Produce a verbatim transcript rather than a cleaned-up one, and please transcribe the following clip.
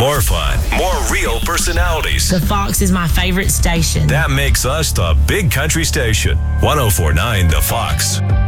More fun, more real personalities. The Fox is my favorite station. That makes us the Big Country Station. one oh four point nine The Fox.